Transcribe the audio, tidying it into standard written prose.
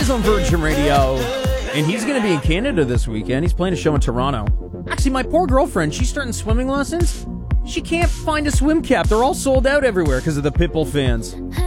is on Virgin Radio, and he's going to be in Canada this weekend. He's playing a show in Toronto. Actually, my poor girlfriend, she's starting swimming lessons. She can't find a swim cap. They're all sold out everywhere because of the Pitbull fans.